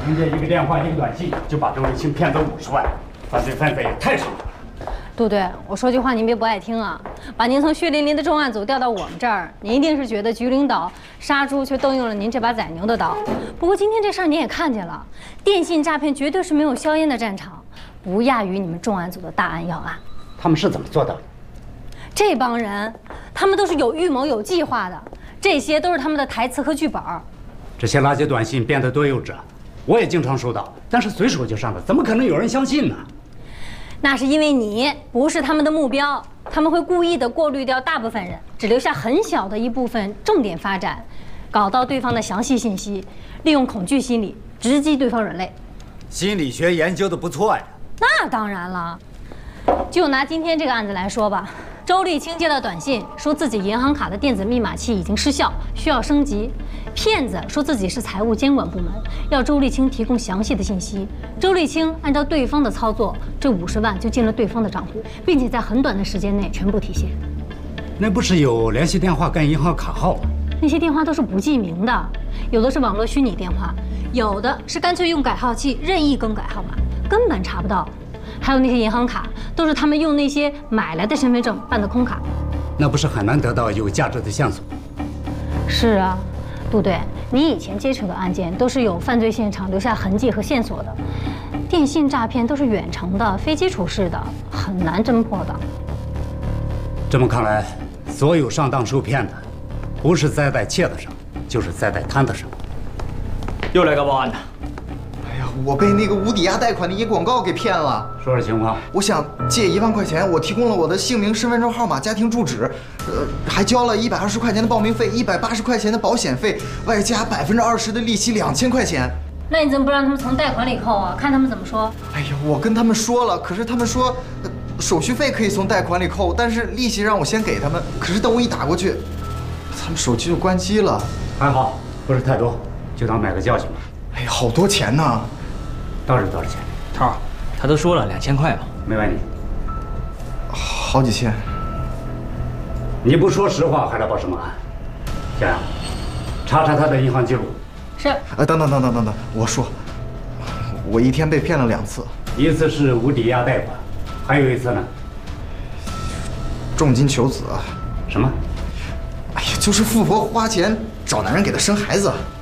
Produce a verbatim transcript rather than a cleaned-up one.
凭借一个电话一个短信就把周立清骗走五十万，犯罪分子也太少了。 杜队，我说句话您别不爱听啊，把您从血淋淋的重案组调到我们这儿，您一定是觉得局领导杀猪却动用了您这把宰牛的刀。不过今天这事儿您也看见了，电信诈骗绝对是没有硝烟的战场，不亚于你们重案组的大案要案。 他们是怎么做到的？ 这帮人，他们都是有预谋、有计划的，这些都是他们的台词和剧本。 这些垃圾短信编得多幼稚啊！我也经常收到，但是随手就上了，怎么可能有人相信呢？ 那是因为你不是他们的目标，他们会故意的过滤掉大部分人，只留下很小的一部分重点发展，搞到对方的详细信息，利用恐惧心理直击对方人类。 心理学研究的不错呀。 那当然了，就拿今天这个案子来说吧，周立清接到短信，说自己银行卡的电子密码器已经失效，需要升级。骗子说自己是财务监管部门，要周立清提供详细的信息。周立清按照对方的操作，这五十万就进了对方的账户，并且在很短的时间内全部体现。 那不是有联系电话跟银行卡号吗？ 那些电话都是不记名的，有的是网络虚拟电话，有的是干脆用改号器任意更改号码，根本查不到。还有那些银行卡，都是他们用那些买来的身份证办的空卡。 那不是很难得到有价值的线索？ 是啊。杜队，你以前接触的案件都是有犯罪现场留下痕迹和线索的，电信诈骗都是远程的、非基础式的，很难侦破的。 这么看来，所有上当受骗的，不是栽在窃子上，就是栽在摊子上。 又来个报案的。 哎呀，我被那个无抵押贷款的一广告给骗了。 说说情况。 我想借一万块钱，我提供了我的姓名、身份证号码、家庭住址，呃，还交了一百二十块钱的报名费，一百八十块钱的保险费，外加百分之二十的利息，两千块钱。 那你怎么不让他们从贷款里扣啊？看他们怎么说。 哎呀，我跟他们说了，可是他们说，呃、手续费可以从贷款里扣，但是利息让我先给他们。可是等我一打过去，他们手机就关机了。 还好，不是太多，就当买个教训吧。 哎呀，好多钱呢！ 到底多少钱？ 涛儿，他都说了两千块嘛。 没问题。 好几千。 你不说实话还来报什么案？小杨，查查他的银行记录。 是。 啊，等等等等等等，我说，我一天被骗了两次， 一次是无抵押贷款，还有一次呢？ 重金求子。 什么？ 哎呀，就是富婆花钱找男人给她生孩子。